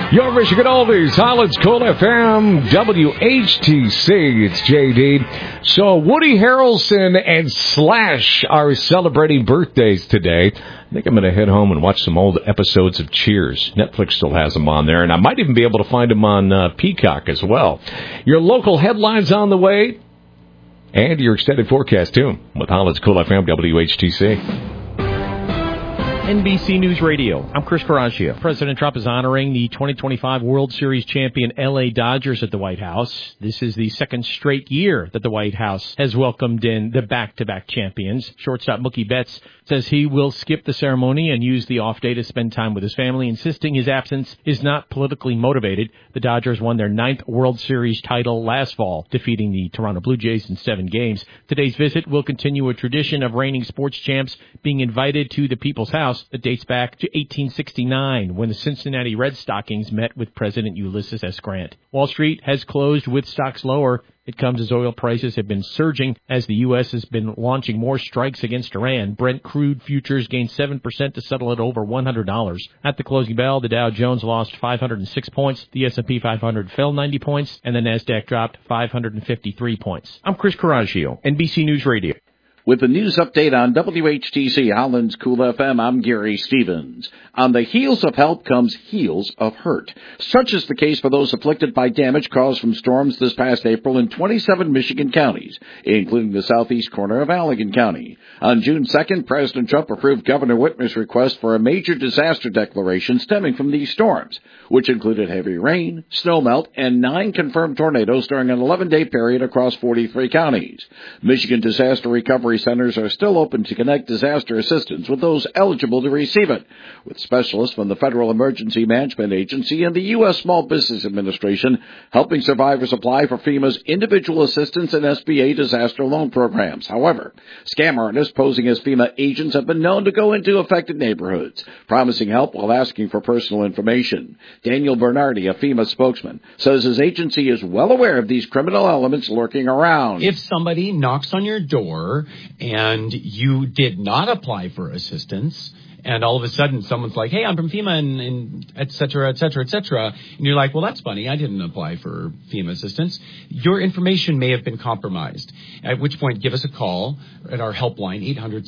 Your Michigan Oldies, Holland's Cool FM, WHTC, it's JD. So Woody Harrelson and Slash are celebrating birthdays today. I think I'm going to head home and watch some old episodes of Cheers. Netflix still has them on there, and I might even be able to find them on Peacock as well. Your local headlines on the way, and your extended forecast, too, with Holland's Cool FM, WHTC. NBC News Radio. I'm Chris Caraccio. President Trump is honoring the 2025 World Series champion LA Dodgers at the White House. This is the second straight year that the White House has welcomed in the back-to-back champions. Shortstop Mookie Betts says he will skip the ceremony and use the off day to spend time with his family, insisting his absence is not politically motivated. The Dodgers won their 9th World Series title last fall, defeating the Toronto Blue Jays in 7 games. Today's visit will continue a tradition of reigning sports champs being invited to the People's House that dates back to 1869 when the Cincinnati Red Stockings met with President Ulysses S. Grant. Wall Street has closed with stocks lower. It comes as oil prices have been surging as the U.S. has been launching more strikes against Iran. Brent crude futures gained 7% to settle at over $100. At the closing bell, the Dow Jones lost 506 points, the S&P 500 fell 90 points, and the NASDAQ dropped 553 points. I'm Chris Caraccio, NBC News Radio. With the news update on WHTC Holland's Cool FM, I'm Gary Stevens. On the heels of help comes heels of hurt. Such is the case for those afflicted by damage caused from storms this past April in 27 Michigan counties, including the southeast corner of Allegan County. On June 2nd, President Trump approved Governor Whitmer's request for a major disaster declaration stemming from these storms, which included heavy rain, snowmelt, and 9 confirmed tornadoes during an 11-day period across 43 counties. Michigan Disaster Recovery centers are still open to connect disaster assistance with those eligible to receive it, with specialists from the Federal Emergency Management Agency and the U.S. Small Business Administration helping survivors apply for FEMA's Individual Assistance and SBA disaster loan programs. However, scam artists posing as FEMA agents have been known to go into affected neighborhoods, promising help while asking for personal information. Daniel Bernardi, a FEMA spokesman, says his agency is well aware of these criminal elements lurking around. If somebody knocks on your door and you did not apply for assistance, and all of a sudden someone's like, hey, I'm from FEMA, and et cetera, et cetera, et cetera, and you're like, well, that's funny, I didn't apply for FEMA assistance, your information may have been compromised, at which point give us a call at our helpline,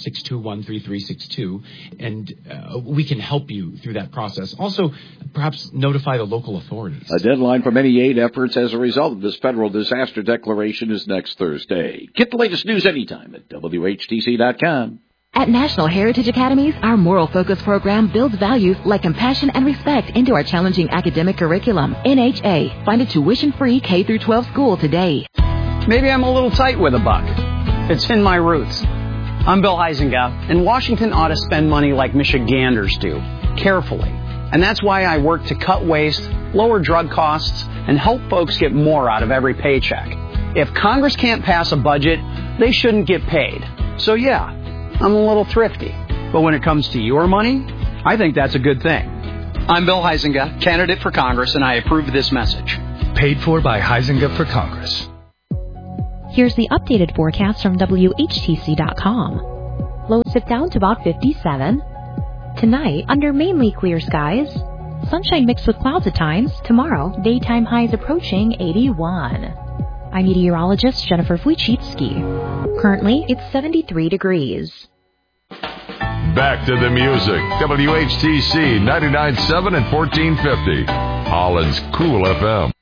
800-621-3362, and we can help you through that process. Also, perhaps notify the local authorities. A deadline for many aid efforts as a result of this federal disaster declaration is next Thursday. Get the latest news anytime at WHTC.com. At National Heritage Academies, our moral focus program builds values like compassion and respect into our challenging academic curriculum. NHA. Find a tuition-free K-12 school today. Maybe I'm a little tight with a buck. It's in my roots. I'm Bill Huizenga, and Washington ought to spend money like Michiganders do, carefully. And that's why I work to cut waste, lower drug costs, and help folks get more out of every paycheck. If Congress can't pass a budget, they shouldn't get paid. So yeah, I'm a little thrifty. But when it comes to your money, I think that's a good thing. I'm Bill Huizenga, candidate for Congress, and I approve this message. Paid for by Huizenga for Congress. Here's the updated forecast from WHTC.com. Lows sit down to about 57. Tonight, under mainly clear skies. Sunshine mixed with clouds at times. Tomorrow, daytime highs approaching 81. I'm meteorologist Jennifer Wojcicki. Currently, it's 73 degrees. Back to the music. WHTC 99.7 and 1450. Holland's Cool FM.